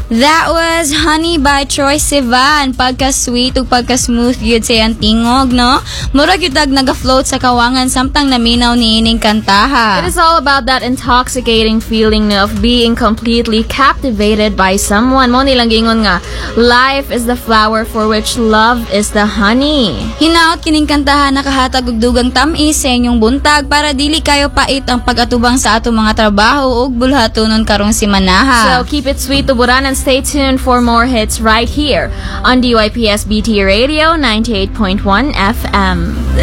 That was Honey by Troye Sivan. Pagka-sweet ug pagka-smooth gyud sa iyang tingog, no? Murag gyud naga-float sa kawangan samtang naminaw niining kantaha. It is all about that intoxicating feeling of being completely captivated by someone. Mo nilang gingon nga, life is the flower for which love is the honey. Hinaot kining kantaha nakahatag og dugang tamis sa inyong buntag para dili kayo pait ang pag-atubang sa ato mga trabaho ug bulhatonon karong simanaha. So keep it sweet, tuburan, and stay tuned for more hits right here on DYPS BT Radio 98.1 FM.